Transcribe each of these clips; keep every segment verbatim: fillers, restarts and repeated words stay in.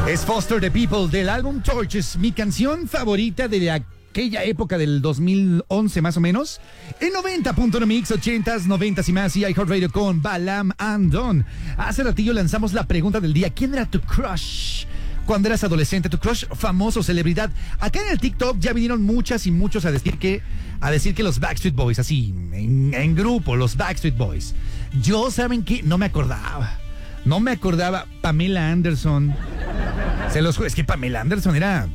Es Foster the People del álbum Torches, mi canción favorita de aquella época del dos mil once más o menos. En noventa punto uno Mix, ochentas, noventas y más, y iHeartRadio con Balam and Don. Hace ratillo lanzamos la pregunta del día: ¿quién era tu crush cuando eras adolescente? Tu crush famoso, celebridad. Acá en el TikTok ya vinieron muchas y muchos a decir que a decir que los Backstreet Boys, así, en, en grupo, los Backstreet Boys. Yo, ¿saben qué? No me acordaba. No me acordaba. Pamela Anderson. Se los juro, es que Pamela Anderson era...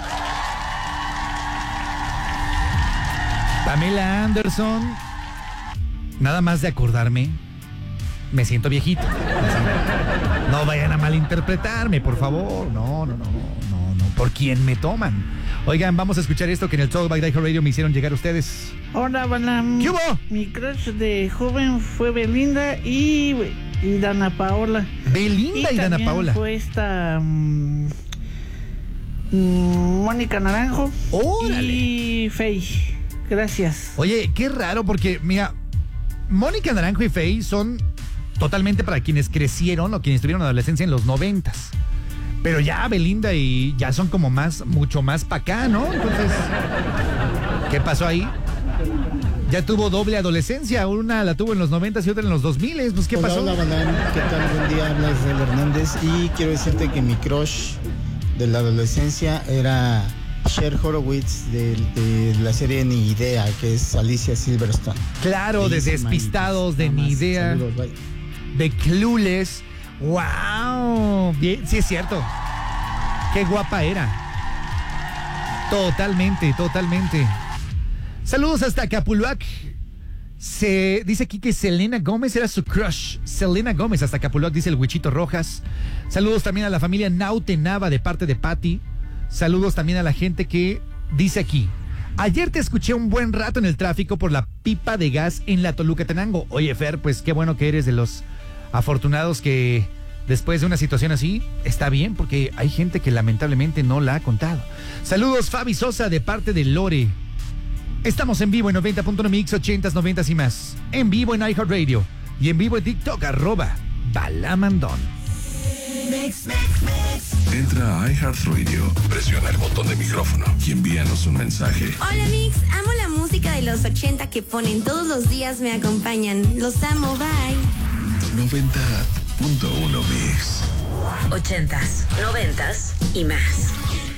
Pamela Anderson. Nada más de acordarme, me siento viejito. No vayan a malinterpretarme, por favor. No, no, no, no, no. ¿Por quién me toman? Oigan, vamos a escuchar esto que en el Talk by iHeartRadio me hicieron llegar ustedes. Hola, Balam. ¿Qué hubo? Mi crush de joven fue Belinda y, y Dana Paola. Belinda y, y Dana Paola. Fue esta um, um, Mónica Naranjo. ¡Órale! Y Faye. Gracias. Oye, qué raro porque, mira, Mónica Naranjo y Faye son totalmente para quienes crecieron o quienes tuvieron adolescencia en los noventas. Pero ya Belinda y ya son como más, mucho más para acá, ¿no? Entonces, ¿qué pasó ahí? Ya tuvo doble adolescencia, una la tuvo en los noventas y otra en los dos miles, pues ¿qué hola, pasó? Hola, Balam, ¿qué tal? Buen día, habla Israel Hernández y quiero decirte que mi crush de la adolescencia era Cher Horowitz de, de la serie Ni Idea, que es Alicia Silverstone. Claro, de Despistados, de Ni Idea, saludos, bye. de Clueless. ¡Wow! Bien, sí es cierto. Qué guapa era. Totalmente, totalmente. Saludos hasta Capuluac. Se dice aquí que Selena Gómez era su crush. Selena Gómez hasta Capuluac, dice el Huichito Rojas. Saludos también a la familia Naute Nava de parte de Patty. Saludos también a la gente que dice aquí: ayer te escuché un buen rato en el tráfico por la pipa de gas en la Toluca-Tenango. Oye, Fer, pues qué bueno que eres de los afortunados que después de una situación así, está bien, porque hay gente que lamentablemente no la ha contado. Saludos, Fabi Sosa, de parte de Lore. Estamos en vivo en noventa punto uno Mix, ochentas, noventas y más. En vivo en iHeartRadio y en vivo en TikTok, arroba Balamandón. Mix, mix, mix. Entra a iHeartRadio, presiona el botón de micrófono y envíanos un mensaje. Hola, Mix, amo la música de los ochenta que ponen todos los días, me acompañan. Los amo, bye. noventa punto uno Mix. Ochentas, noventas y más.